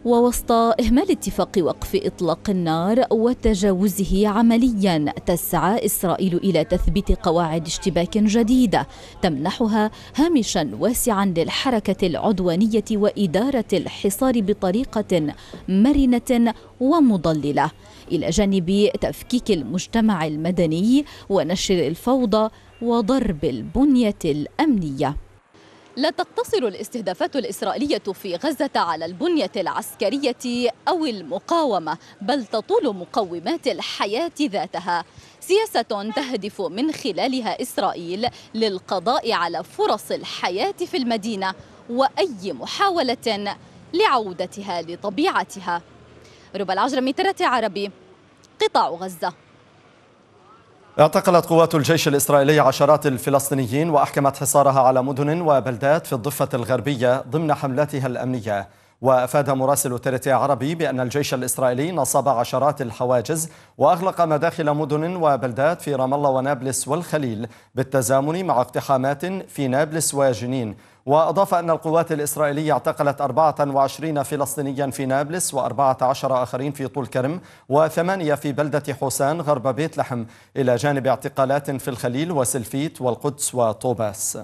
ووسط إهمال اتفاق وقف إطلاق النار وتجاوزه عمليا، تسعى إسرائيل إلى تثبيت قواعد اشتباك جديدة تمنحها هامشا واسعا للحركة العدوانية وإدارة الحصار بطريقة مرنة ومضللة، إلى جانب تفكيك المجتمع المدني ونشر الفوضى وضرب البنية الأمنية. لا تقتصر الاستهدافات الإسرائيلية في غزة على البنية العسكرية أو المقاومة، بل تطول مقومات الحياة ذاتها، سياسة تهدف من خلالها إسرائيل للقضاء على فرص الحياة في المدينة وأي محاولة لعودتها لطبيعتها. ربى العجرمي، ترتي عربي، قطاع غزة. اعتقلت قوات الجيش الإسرائيلي عشرات الفلسطينيين وأحكمت حصارها على مدن وبلدات في الضفة الغربية ضمن حملاتها الأمنية. وأفاد مراسل ترتي عربي بأن الجيش الإسرائيلي نصب عشرات الحواجز وأغلق مداخل مدن وبلدات في رام الله ونابلس والخليل بالتزامن مع اقتحامات في نابلس وجنين. وأضاف أن القوات الإسرائيلية اعتقلت 24 فلسطينيا في نابلس و14 آخرين في طول كرم و8 في بلدة حسان غرب بيت لحم، إلى جانب اعتقالات في الخليل وسلفيت والقدس وطوباس.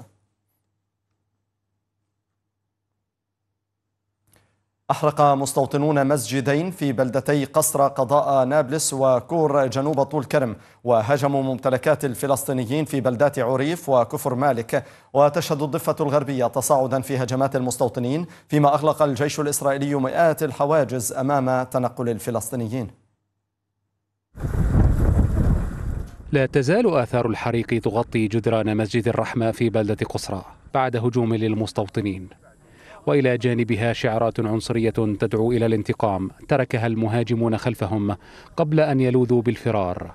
أحرق مستوطنون مسجدين في بلدتي قصر قضاء نابلس وكور جنوب طول كرم، وهجموا ممتلكات الفلسطينيين في بلدات عريف وكفر مالك. وتشهد الضفة الغربية تصاعدا في هجمات المستوطنين، فيما أغلق الجيش الإسرائيلي مئات الحواجز أمام تنقل الفلسطينيين. لا تزال آثار الحريق تغطي جدران مسجد الرحمة في بلدة قصرى بعد هجوم للمستوطنين، وإلى جانبها شعارات عنصرية تدعو إلى الانتقام تركها المهاجمون خلفهم قبل أن يلوذوا بالفرار.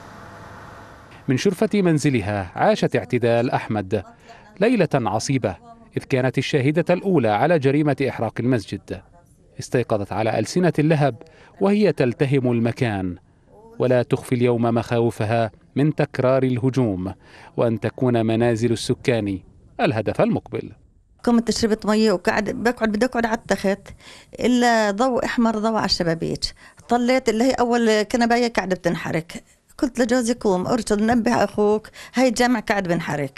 من شرفة منزلها عاشت اعتدال أحمد ليلة عصيبة، إذ كانت الشاهدة الأولى على جريمة إحراق المسجد. استيقظت على ألسنة اللهب وهي تلتهم المكان، ولا تخفي اليوم مخاوفها من تكرار الهجوم وأن تكون منازل السكان الهدف المقبل. قمت شربت مية بدي أقعد على التخت، إلا ضوء أحمر ضوء على الشبابيك. طليت اللي هي أول كنباية قاعدة بتنحرق، قلت لجوزي قوم ارجل نبه أخوك، هاي الجامع قاعد بنحرق.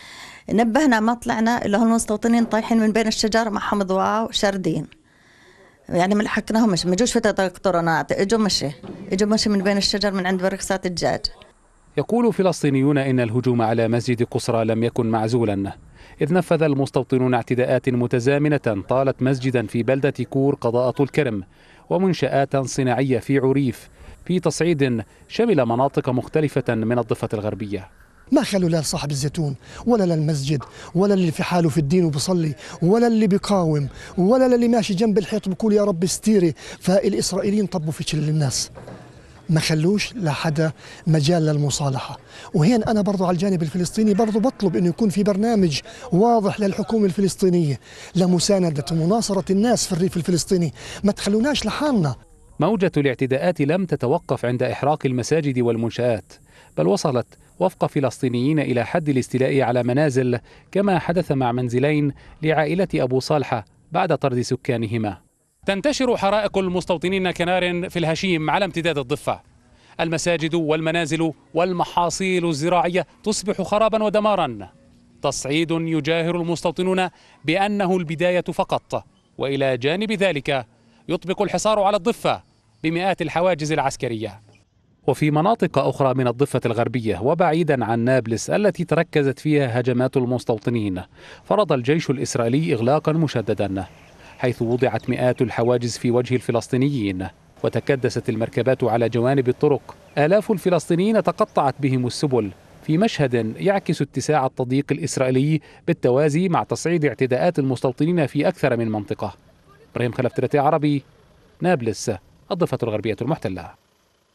نبهنا ما طلعنا إلا هم المستوطنين طايحين من بين الشجر معهم ضواع وشاردين، يعني ملحقناهم مش مجوش في دكتورنات، اجوا مشي من بين الشجر من عند بركسات الدجاج. يقول فلسطينيون إن الهجوم على مسجد قصرى لم يكن معزولا، إذ نفذ المستوطنون اعتداءات متزامنة طالت مسجدا في بلدة كور قضاء طول كرم ومنشآت صناعية في عريف، في تصعيد شمل مناطق مختلفة من الضفة الغربية. ما خلوا لا صاحب الزيتون ولا للمسجد ولا اللي في حاله في الدين وبصلي ولا اللي بيقاوم ولا اللي ماشي جنب الحيط بيقول يا رب استيري. فالإسرائيليين طبوا في كل الناس، ما خلوش لحدا مجال للمصالحة. وهنا أنا برضو على الجانب الفلسطيني برضو بطلب أنه يكون في برنامج واضح للحكومة الفلسطينية لمساندة ومناصرة الناس في الريف الفلسطيني، ما تخلوناش لحالنا. موجة الاعتداءات لم تتوقف عند إحراق المساجد والمنشآت، بل وصلت وفق فلسطينيين إلى حد الاستيلاء على منازل، كما حدث مع منزلين لعائلة أبو صالحة بعد طرد سكانهما. تنتشر حرائق المستوطنين كنار في الهشيم على امتداد الضفة. المساجد والمنازل والمحاصيل الزراعية تصبح خرابا ودمارا. تصعيد يجاهر المستوطنون بأنه البداية فقط، وإلى جانب ذلك يطبق الحصار على الضفة بمئات الحواجز العسكرية. وفي مناطق أخرى من الضفة الغربية وبعيدا عن نابلس التي تركزت فيها هجمات المستوطنين، فرض الجيش الإسرائيلي إغلاقا مشددا، حيث وضعت مئات الحواجز في وجه الفلسطينيين وتكدست المركبات على جوانب الطرق. آلاف الفلسطينيين تقطعت بهم السبل، في مشهد يعكس اتساع التضييق الإسرائيلي بالتوازي مع تصعيد اعتداءات المستوطنين في أكثر من منطقة. إبراهيم خلف، ترتي عربي، نابلس، الضفة الغربية المحتلة.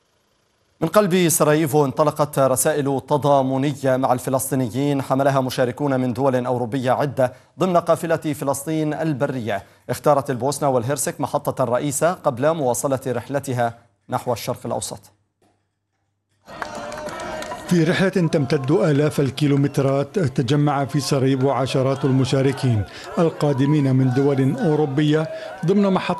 من قلب سراييفو انطلقت رسائل تضامنية مع الفلسطينيين حملها مشاركون من دول أوروبية عدة ضمن قافلة فلسطين البرية. اختارت البوسنة والهرسك محطة رئيسة قبل مواصلة رحلتها نحو الشرق الأوسط. في رحلة تمتد آلاف الكيلومترات تجمع في سراييفو عشرات المشاركين القادمين من دول أوروبية ضمن محطة